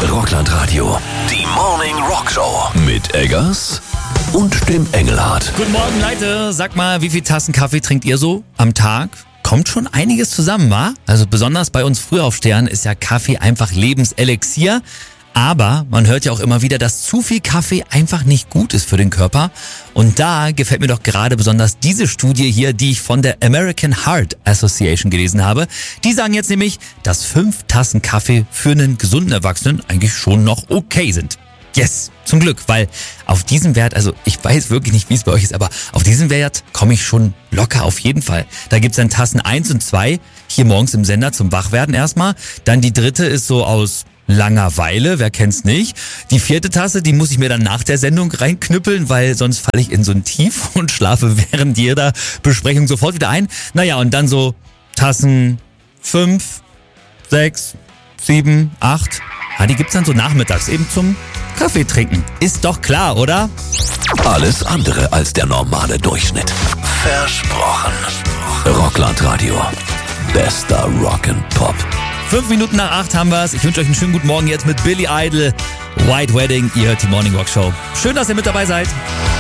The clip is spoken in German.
Rockland-Radio. Die Morning Rock Show. Mit Eggers und dem Engelhardt. Guten Morgen, Leute. Sag mal, wie viel Tassen Kaffee trinkt ihr so am Tag? Kommt schon einiges zusammen, wa? Also besonders bei uns Frühaufstehern ist ja Kaffee einfach Lebenselixier. Aber man hört ja auch immer wieder, dass zu viel Kaffee einfach nicht gut ist für den Körper. Und da gefällt mir doch gerade besonders diese Studie hier, die ich von der American Heart Association gelesen habe. Die sagen jetzt nämlich, dass 5 Tassen Kaffee für einen gesunden Erwachsenen eigentlich schon noch okay sind. Yes, zum Glück, weil auf diesen Wert, also ich weiß wirklich nicht, wie es bei euch ist, aber auf diesen Wert komme ich schon locker auf jeden Fall. Da gibt's dann Tassen 1 und 2 hier morgens im Sender zum Wachwerden erstmal. Dann die dritte ist so aus Langeweile, wer kennt's nicht. Die 4. Tasse, die muss ich mir dann nach der Sendung reinknüppeln, weil sonst falle ich in so ein Tief und schlafe während jeder Besprechung sofort wieder ein. Naja, und dann so Tassen 5, 6, 7, 8. Ja, die gibt's dann so nachmittags eben zum Kaffee trinken. Ist doch klar, oder? Alles andere als der normale Durchschnitt. Versprochen. Rockland-Radio. Bester Rock'n'Pop. 5 Minuten nach 8 haben wir's. Ich wünsche euch einen schönen guten Morgen jetzt mit Billy Idol. White Wedding. Ihr hört die Morning Rock Show. Schön, dass ihr mit dabei seid.